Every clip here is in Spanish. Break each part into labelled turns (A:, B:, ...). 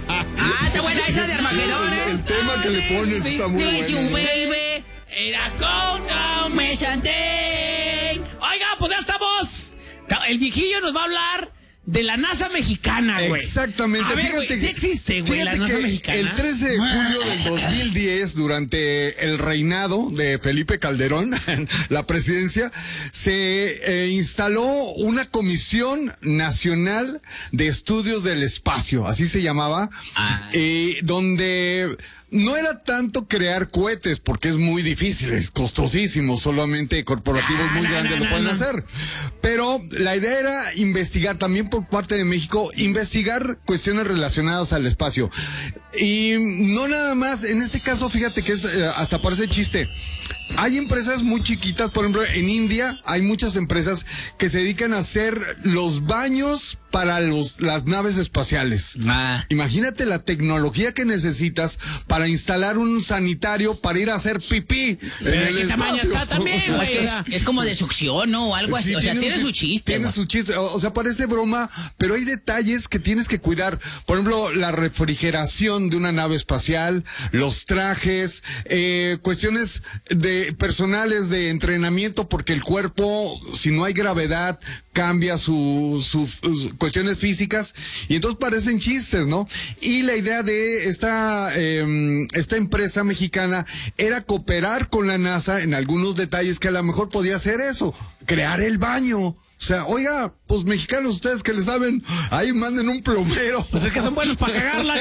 A: Está buena esa de Armagedón, ¿eh?
B: El tema que le pones está muy bueno.
A: Baby, era con me chanté. Oiga, pues ya estamos. El viejillo nos va a hablar de la NASA mexicana, güey.
B: Exactamente.
A: A ver,
B: fíjate
A: güey, sí existe, güey, la NASA mexicana.
B: El 13 de julio del 2010, durante el reinado de Felipe Calderón, la presidencia, se instaló una Comisión Nacional de Estudios del Espacio, así se llamaba, donde no era tanto crear cohetes, porque es muy difícil, es costosísimo, solamente corporativos muy grandes lo pueden hacer. Pero la idea era investigar, también por parte de México, investigar cuestiones relacionadas al espacio. Y no nada más, en este caso, fíjate que es hasta parece chiste. Hay empresas muy chiquitas, por ejemplo, en India hay muchas empresas que se dedican a hacer los baños para las naves espaciales. Imagínate la tecnología que necesitas para instalar un sanitario para ir a hacer pipí en el
A: ¿Qué tamaño
B: espacio?
A: está también, güey?
C: Es como de succión, ¿no? O algo así.
B: Sí,
C: O sea, tiene su chiste.
B: Tiene su chiste. O sea, parece broma, pero hay detalles que tienes que cuidar. Por ejemplo, la refrigeración de una nave espacial, los trajes, cuestiones personales de entrenamiento, porque el cuerpo, si no hay gravedad, cambia sus cuestiones físicas, y entonces parecen chistes, ¿no? Y la idea de esta empresa mexicana era cooperar con la NASA en algunos detalles que a lo mejor podía hacer eso, crear el baño. O sea, oiga, pues mexicanos, ustedes que le saben, ahí manden un plomero.
A: Pues es que son buenos para cagarla.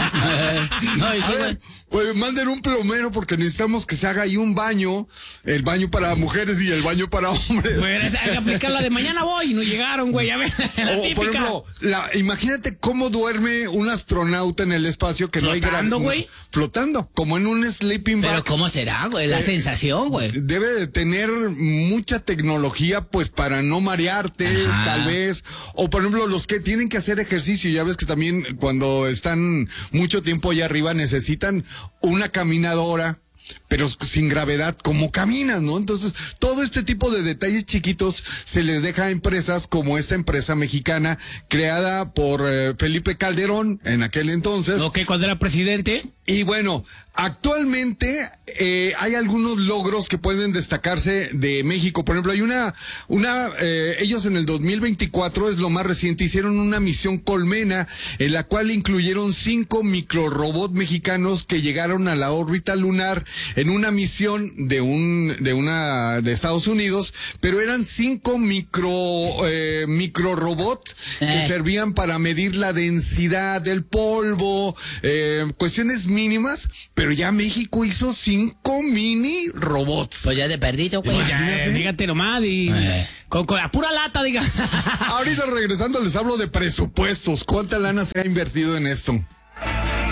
B: Pues manden un plomero porque necesitamos que se haga ahí un baño, el baño para mujeres y el baño para hombres.
A: Bueno, hay que aplicar la de mañana voy y no llegaron, güey, a ver.
B: O, por ejemplo, imagínate cómo duerme un astronauta en el espacio que no hay
A: gravedad. ¿Flotando, güey?
B: Flotando, como en un sleeping bag.
C: Pero ¿cómo será, güey? La sensación, güey.
B: Debe de tener mucha tecnología, pues, para no marearte, tal vez. O, por ejemplo, los que tienen que hacer ejercicio, ya ves que también cuando están mucho tiempo allá arriba necesitan una caminadora, pero sin gravedad, como caminas, ¿no? Entonces, todo este tipo de detalles chiquitos se les deja a empresas como esta empresa mexicana, creada por Felipe Calderón en aquel entonces.
A: Ok, cuando era presidente.
B: Y bueno, actualmente hay algunos logros que pueden destacarse de México. Por ejemplo, hay ellos en el 2024, es lo más reciente, hicieron una misión Colmena, en la cual incluyeron 5 microrobots mexicanos que llegaron a la órbita lunar en una misión de Estados Unidos, pero eran 5 microrobots que servían para medir la densidad del polvo, cuestiones mínimas, pero ya México hizo 5 mini robots.
C: Pues ya de perdido, güey.
A: Fíjate nomás, y con a pura lata, diga.
B: Ahorita regresando les hablo de presupuestos. ¿Cuánta lana se ha invertido en esto?